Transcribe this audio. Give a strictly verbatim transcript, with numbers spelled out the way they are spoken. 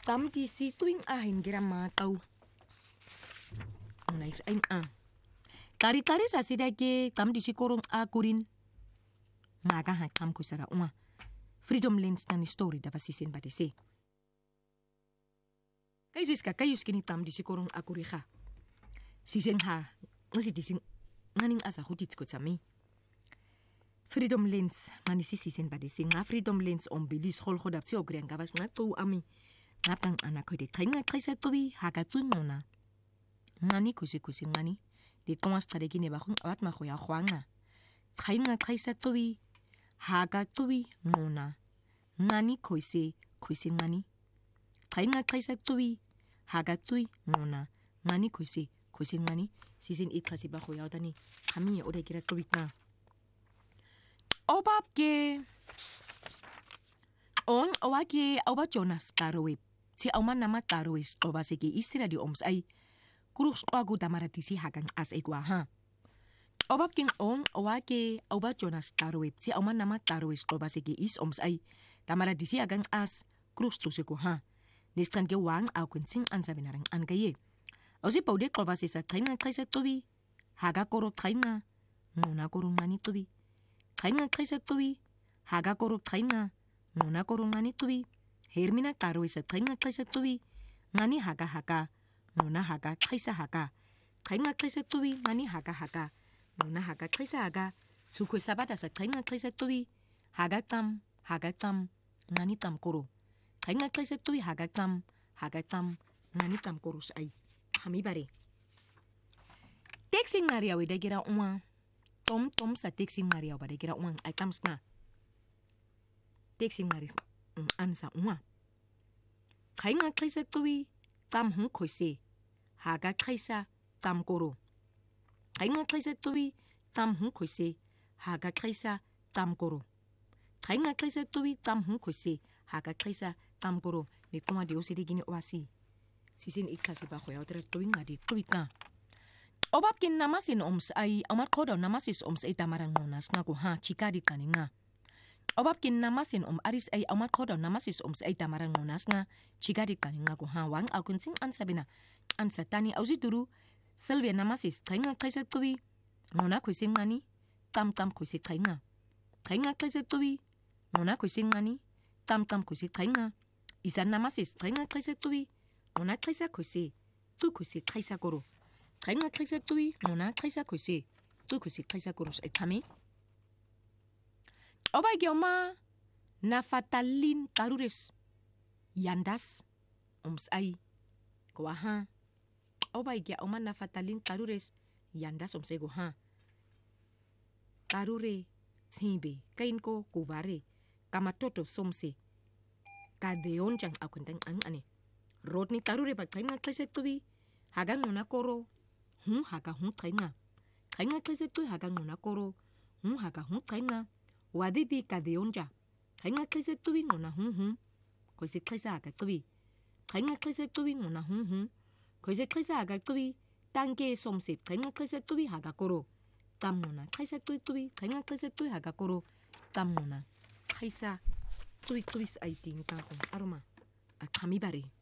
tam di si tuwing ahin gira matau. Nais aing a. Tari-tari sa sidake tam di si korong a kurin. Maga ha tam ko sara uma. Freedom Lens na ni story dapat sisin ba desi. Kay siska kayus kini tam di si korong a kuriha. Sisin ha. Ngasi di sing nganing asa hutit ko sami. Freedom Lens ngani si sisin ba desi. Nga Freedom Lens om bilis hol hodap si ogriang gabas nga tu ami. Ngapang anak ko de kay nga kay sa tuwi hagatun nona. Ngani kusi kusi ngani. Di kongas tade gini bakong awat makoya huanga. Kay nga kay sa tuwi hagatui nona. Ngani kusi kusi ngani. Kay nga kay sa tuwi hagatui nona. Ngani kusi kusi ngani. Sisin ikasi bakoya odani. Kami ya udah kira tuwi na. Obab ke on awake oba Jonas Karoweb. Si auman nama Karowes oba segi istira di oms ay kurus oagu damaratisi hagang as egwa ha. Obab king on awake oba Jonas Karoweb. Si auman nama Karowes oba segi is oms ay damaratisi hagang as kurus tuseko ha. Nistan ke wang au kunsing ansa binarang angaye. Osi paude oba sisa kainga kaisa tobi. Haga koro kainga. Nguna koro ngani tobi. Kainga kaisa tuwi, haga koro kainga, nguna koro ngani tuwi, hermina karo isa kainga kaisa tuwi, ngani haga haga, nguna haga kaisa haga, kainga kaisa tuwi, ngani haga haga, nguna haga kaisa haga, suku sabada sa kainga kaisa tuwi, haga tam, haga tam, ngani tam koro, kainga kaisa tuwi haga tam, haga tam, ngani tam koro ay, kami bare. Teksing ngaria weda gira uma. Tom tom sa teksing Maria pada kira uang ay tams na. Teksing Maria um, ansa uma. Kay nga kaysa tuwi tam hung koise. Haga kaysa tam koro. Kay nga kaysa tuwi tam hung koise. Haga kaysa tam koro. Kay nga kaysa tuwi tam hung koise. Haga kaysa tam koro. Ni kuma di osi di gini oasi. Sisin ikasi ba koya otra tuwi nga di tuwi ka. Obab kin namasin oms ay amat kodo namasis oms ay tamarang monas nga ko ha chika di kaninga. Obab kin namasin om aris ay amat kodo namasis oms ay tamarang monas nga chika di kaninga ko ha wang au kunsing ansabina ansa tani auzi duru Sylvia namasis kainga kaisa tuwi ngona kuising ngani tam tam kuisi kainga. Kainga kaisa tuwi ngona kuising ngani tam tam kuisi kainga. Isan namasis kainga kaisa tuwi ngona kaisa kuisi tu kuisi kaisa koro. Kainga kaisa tuwi, ngona kaisa kuisi, tu kuisi kaisa kurus etami. Oba gioma na fatalin karures yandas oms ay kuaha. Oba gioma na fatalin karures yandas oms ay kuaha. Karure timbe kain ko kuvare kamatoto somse kadeon jang akuntang ang ane. Rodni karure pa kainga kaisa tuwi hagang ngona koro. Hun haga hun kainga. Kainga kaisa tu haga ngona koro. Hun haga hun kainga. Wadibi kadeonja. Kainga kaisa tu ngona hun hun. Koise kaisa haga tu. Kainga kaisa tu ngona hun hun. Koise kaisa haga tu. Tange somsip. Kainga kaisa tu haga koro. Tam ngona kaisa tu tu. Kainga kaisa tu haga koro. Tam ngona kaisa tu tu is aiting ka aroma. Akami bare.